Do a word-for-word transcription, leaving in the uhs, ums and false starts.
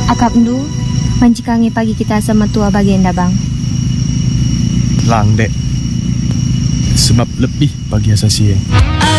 Akap ndu, mancikangi pagi kita sama tua bagian dah bang. Lang dek. Sebab lebih bagi asasi.